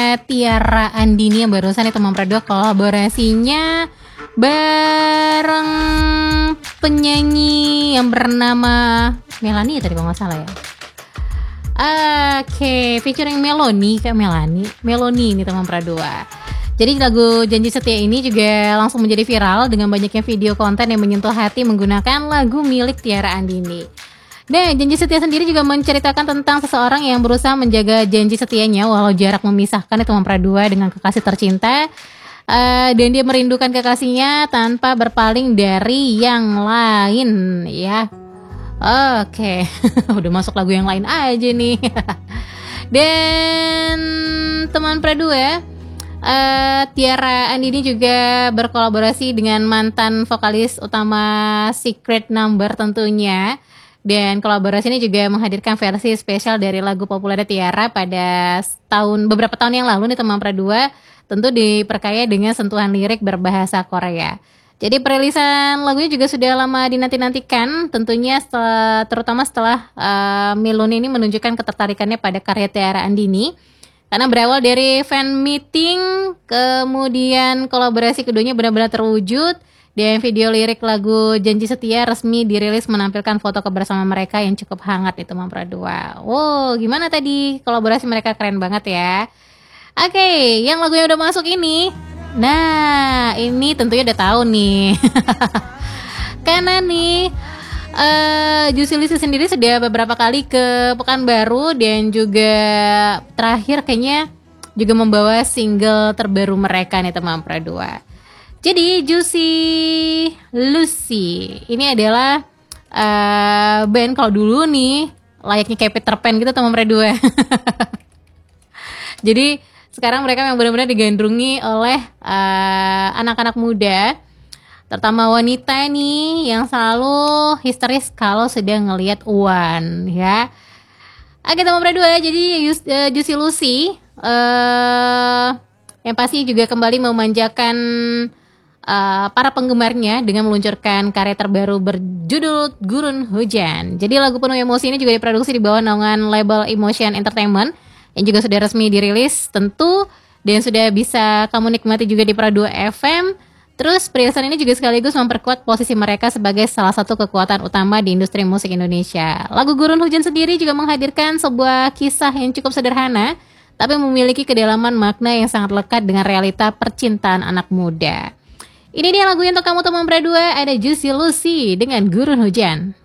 Tiara Andini yang barusan itu memperduak kolaborasinya bareng penyanyi yang bernama Melanie tadi kalau nggak salah ya. Oke, featuring Melanie ini teman pradua. Jadi lagu Janji Setia ini juga langsung menjadi viral dengan banyaknya video konten yang menyentuh hati menggunakan lagu milik Tiara Andini. Dan Janji Setia sendiri juga menceritakan tentang seseorang yang berusaha menjaga janji setianya walau jarak memisahkan teman pradua dengan kekasih tercinta. Dan dia merindukan kekasihnya tanpa berpaling dari yang lain ya. Oke, udah masuk lagu yang lain aja nih. Dan teman pradua, Tiara Andini juga berkolaborasi dengan mantan vokalis utama Secret Number tentunya. Dan kolaborasi ini juga menghadirkan versi spesial dari lagu populer Tiara pada beberapa tahun yang lalu nih teman pradua. Tentu diperkaya dengan sentuhan lirik berbahasa Korea. Jadi perilisan lagunya juga sudah lama dinanti-nantikan, tentunya terutama setelah Melanie ini menunjukkan ketertarikannya pada karya Tiara Andini. Karena berawal dari fan meeting, kemudian kolaborasi keduanya benar-benar terwujud. Dan video lirik lagu Janji Setia resmi dirilis menampilkan foto kebersamaan mereka yang cukup hangat itu memperdua. Wow, gimana tadi kolaborasi mereka keren banget ya. Oke, yang lagunya udah masuk ini. Nah, ini tentunya udah tahu nih. Karena nih Juicy Luicy sendiri sudah beberapa kali ke Pekanbaru dan juga terakhir kayaknya juga membawa single terbaru mereka nih teman pradua. Jadi Juicy Luicy ini adalah band kalau dulu nih layaknya kayak Peter Pan gitu teman pradua. Jadi sekarang mereka yang benar-benar digandrungi oleh anak-anak muda, terutama wanita nih yang selalu histeris kalau sedang ngelihat Uwan ya. Oke teman pradua, jadi Juicy Luicy yang pasti juga kembali memanjakan para penggemarnya dengan meluncurkan karya terbaru berjudul Gurun Hujan. Jadi lagu penuh emosi ini juga diproduksi di bawah naungan label Emotion Entertainment yang juga sudah resmi dirilis tentu dan sudah bisa kamu nikmati juga di Pradu FM. Terus perilisan ini juga sekaligus memperkuat posisi mereka sebagai salah satu kekuatan utama di industri musik Indonesia. Lagu Gurun Hujan sendiri juga menghadirkan sebuah kisah yang cukup sederhana tapi memiliki kedalaman makna yang sangat lekat dengan realita percintaan anak muda. Ini dia lagunya untuk kamu teman pradua, ada Juicy Luicy dengan Gurun Hujan.